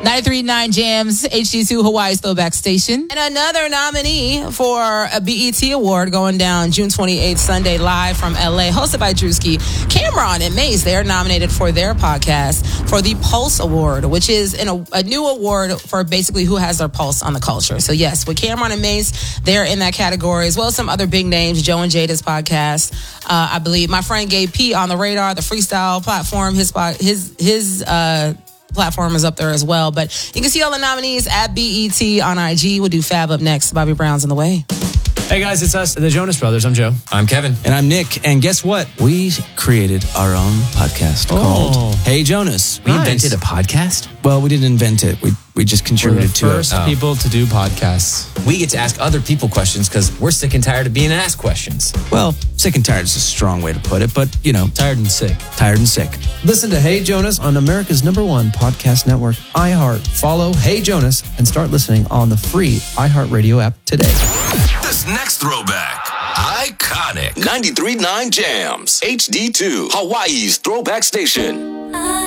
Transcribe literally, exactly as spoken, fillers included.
ninety-three point nine Jams, H D two Hawaii's Throwback Station. And another nominee for a B E T Award going down June twenty-eighth, Sunday, live from L A, hosted by Drewski. Cameron and Mace, they're nominated for their podcast for the Pulse Award, which is in a, a new award for basically who has their pulse on the culture. So yes, with Cameron and Mace, they're in that category, as well as some other big names, Joe and Jada's podcast. Uh, I believe my friend Gabe P on the Radar, the freestyle platform, his his his uh platform is up there as well. But you can see all the nominees at B E T on I G. We'll do Fab up next. Bobby Brown's in the way. Hey guys, it's us, the Jonas Brothers. I'm Joe. I'm Kevin. And I'm Nick. And guess what? We created our own podcast Oh. called Hey Jonas. We Nice. invented a podcast. Well, we didn't invent it. We we just We're the contributed to first it. people to do podcasts. We get to ask other people questions because we're sick and tired of being asked questions. Well, sick and tired is a strong way to put it, but you know, Tired and sick. tired and sick. Listen to Hey Jonas on America's number one podcast network, iHeart. Follow Hey Jonas and start listening on the free iHeartRadio app today. This next throwback, iconic. ninety-three point nine Jams, H D two, Hawaii's Throwback Station.